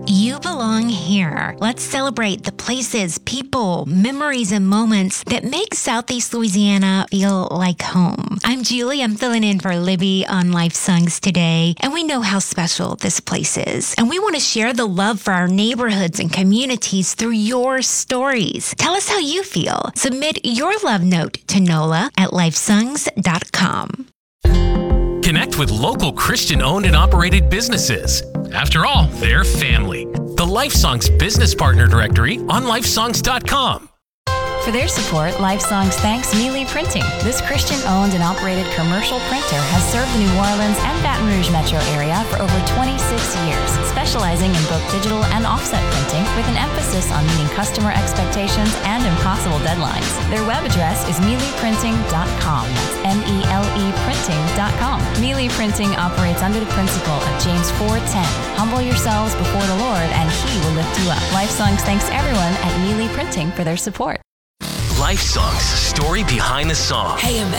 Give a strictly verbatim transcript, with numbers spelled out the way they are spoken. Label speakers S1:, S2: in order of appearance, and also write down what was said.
S1: You belong here. Let's celebrate the places, people, memories, and moments that make Southeast Louisiana feel like home. I'm Julie. I'm filling in for Libby on Life Songs today, and we know how special this place is. And we want to share the love for our neighborhoods and communities through your stories. Tell us how you feel. Submit your love note to Nola at lifesongs dot com.
S2: Connect with local Christian-owned and operated businesses. After all, they're family. The Life Songs Business Partner Directory on lifesongs dot com.
S3: For their support, Life Songs thanks Mealy Printing. This Christian-owned and operated commercial printer has served the New Orleans and Baton Rouge metro area for over twenty-six years, specializing in both digital and offset printing with an emphasis on meeting customer expectations and impossible deadlines. Their web address is mealy printing dot com. That's M E L E printing dot com. Mealy Printing operates under the principle of James four ten. Humble yourselves before the Lord, and He will lift you up. Life Songs thanks everyone at Mealy Printing for their support.
S2: Life Songs, story behind the song.
S4: Hey,